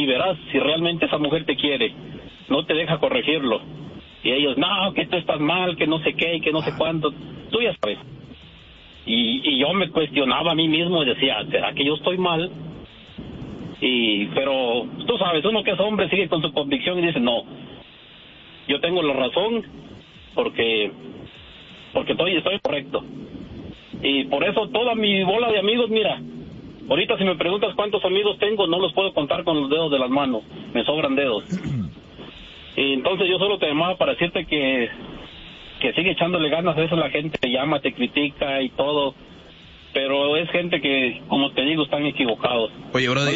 y verás si realmente esa mujer te quiere. No te deja corregirlo. Y ellos, no, que tú estás mal, que no sé qué, y que no sé cuánto. Tú ya sabes. Y yo me cuestionaba a mí mismo y decía, ¿será que yo estoy mal? Pero tú sabes, uno que es hombre sigue con su convicción y dice, no, yo tengo la razón porque estoy correcto. Y por eso toda mi bola de amigos, mira, ahorita si me preguntas cuántos amigos tengo, no los puedo contar con los dedos de las manos, me sobran dedos. Y entonces yo solo te llamaba para decirte que sigue echándole ganas. A veces la gente te llama, te critica y todo, pero es gente que, como te digo, están equivocados. Oye, Brody,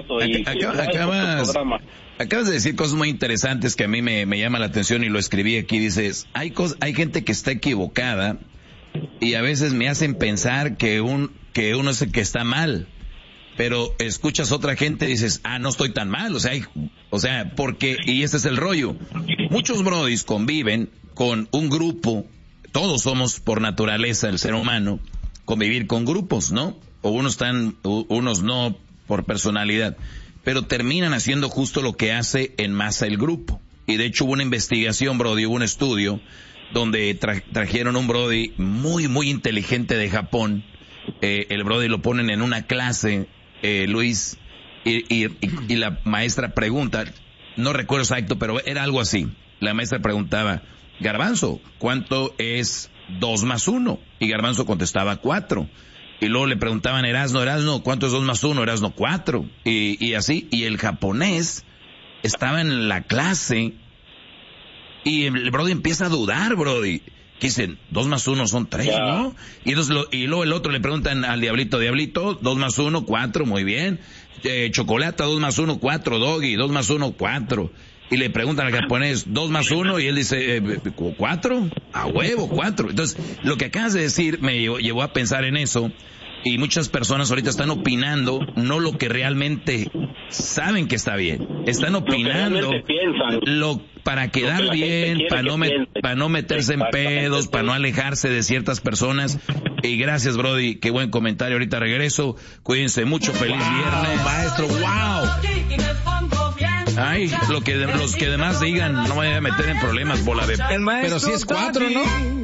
acabas de decir cosas muy interesantes que a mí me llama la atención y lo escribí aquí. Dices, hay gente que está equivocada y a veces me hacen pensar que uno es el que está mal. Pero escuchas otra gente y dices, no estoy tan mal, o sea, porque, y este es el rollo. Muchos brodis conviven con un grupo, todos somos por naturaleza el ser humano, convivir con grupos, ¿no? O unos no por personalidad, pero terminan haciendo justo lo que hace en masa el grupo. Y de hecho hubo una investigación, brody, hubo un estudio donde trajeron un brody muy, muy inteligente de Japón. El brody lo ponen en una clase, Luis, y la maestra pregunta, no recuerdo exacto, pero era algo así. La maestra preguntaba, Garbanzo, ¿cuánto es 2 más 1? Y Garbanzo contestaba 4. Y luego le preguntaban, Erasno, ¿cuánto es 2 más 1? Erasno, 4. Y así, y el japonés estaba en la clase, y el brody empieza a dudar, brody. Que dicen, 2 más 1 son 3, ¿no? Y luego el otro le preguntan al diablito, 2 más 1, 4, muy bien. Chocolate, 2 más 1, 4, Doggy, 2 más 1, 4. Y le preguntan al japonés, 2 más 1, y él dice, 4, a huevo, 4. Entonces, lo que acabas de decir me llevó a pensar en eso, y muchas personas ahorita están opinando, no lo que realmente saben que está bien. Están opinando para quedar bien, para no meterse en pedos, para no alejarse de ciertas personas. Y gracias, Brody, qué buen comentario. Ahorita regreso. Cuídense mucho, feliz viernes. Maestro, wow. Ay, los que demás digan, no me voy a meter en problemas, bola de... Pero si es 4, ¿no?